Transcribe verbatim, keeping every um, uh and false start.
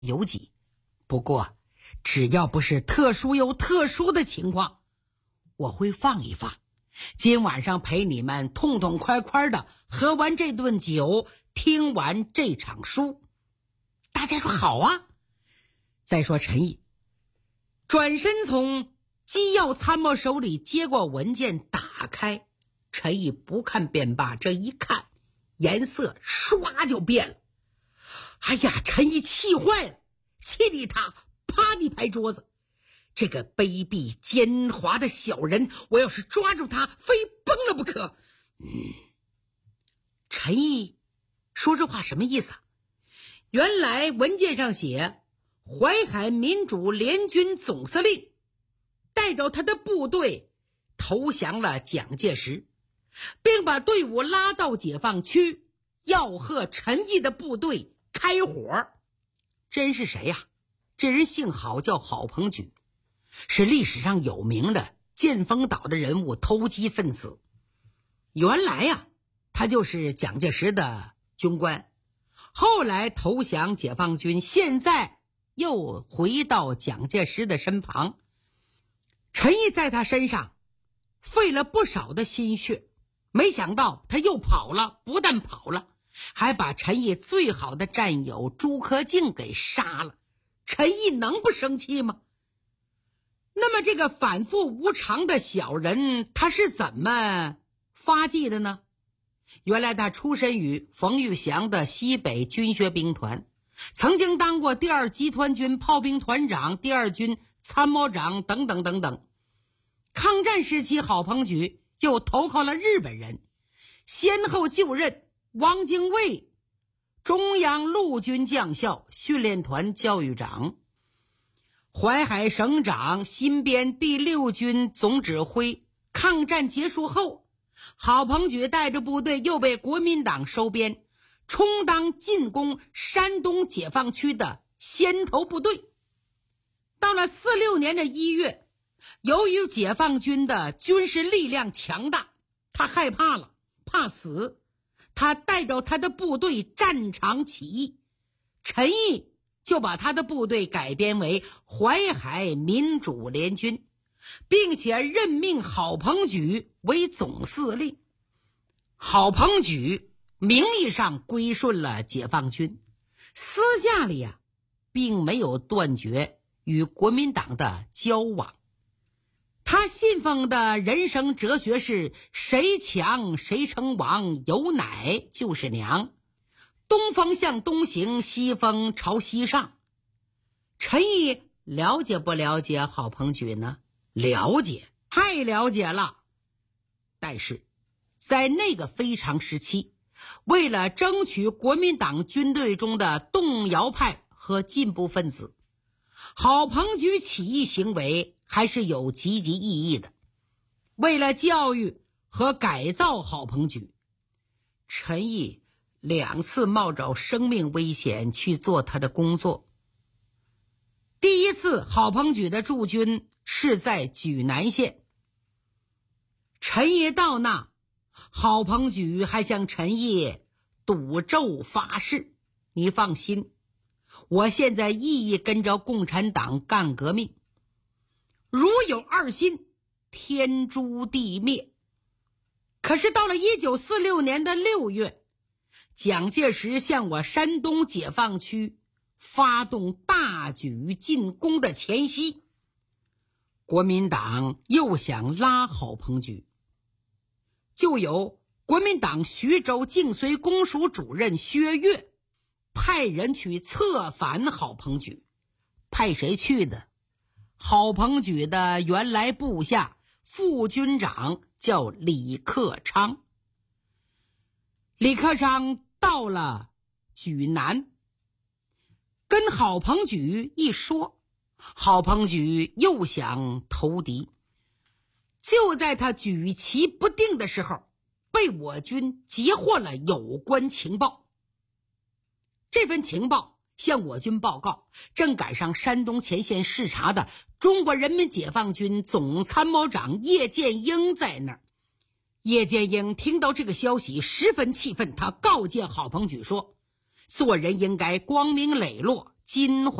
有几。不过只要不是特殊有特殊的情况，我会放一放，今晚上陪你们痛痛快快的喝完这顿酒，听完这场书。大家说好啊。再说陈毅转身从机要参谋手里接过文件打开，陈毅不看便罢，这一看颜色唰就变了。哎呀，陈毅气坏了，气得他啪地拍桌子，这个卑鄙奸猾的小人，我要是抓住他非崩了不可。嗯，陈毅说这话什么意思啊？原来文件上写淮海民主联军总司令带着他的部队投降了蒋介石，并把队伍拉到解放区，要和陈毅的部队开火。这人是谁呀、啊？这人姓郝，叫郝鹏举，是历史上有名的建丰岛的人物，投机分子。原来呀、啊，他就是蒋介石的军官，后来投降解放军，现在又回到蒋介石的身旁。陈毅在他身上费了不少的心血，没想到他又跑了，不但跑了，还把陈毅最好的战友朱克敬给杀了。陈毅能不生气吗？那么这个反复无常的小人，他是怎么发迹的呢？原来他出身于冯玉祥的西北军学兵团，曾经当过第二集团军炮兵团长、第二军参谋长等等等等。抗战时期，郝鹏举又投靠了日本人，先后就任汪精卫中央陆军将校训练团教育长、淮海省长、新编第六军总指挥。抗战结束后，郝鹏举带着部队又被国民党收编，充当进攻山东解放区的先头部队。到了四六年的一月，由于解放军的军事力量强大，他害怕了，怕死，他带着他的部队战场起义。陈毅就把他的部队改编为淮海民主联军，并且任命郝鹏举为总司令。郝鹏举名义上归顺了解放军，私下里啊，并没有断绝与国民党的交往。他信奉的人生哲学是谁强谁称王，有奶就是娘，东风向东行，西风朝西上。陈毅了解不了解郝鹏举呢？了解，太了解了。但是在那个非常时期，为了争取国民党军队中的动摇派和进步分子，郝鹏举起义行为还是有积极意义的。为了教育和改造郝鹏举，陈毅两次冒着生命危险去做他的工作。第一次，郝鹏举的驻军是在莒南县，陈毅到那，郝鹏举还向陈毅赌咒发誓，你放心，我现在意义跟着共产党干革命，如有二心，天诛地灭。可是到了一九四六年的六月，蒋介石向我山东解放区发动大举进攻的前夕，国民党又想拉郝鹏举，就有国民党徐州境绥公署主任薛岳派人去策反郝鹏举。派谁去的？郝鹏举的原来部下副军长叫李克昌。李克昌到了莒南，跟郝鹏举一说，郝鹏举又想投敌。就在他举棋不定的时候，被我军截获了有关情报。这份情报向我军报告，正赶上山东前线视察的中国人民解放军总参谋长叶剑英在那儿。叶剑英听到这个消息十分气愤，他告诫郝鹏举说，做人应该光明磊落， 金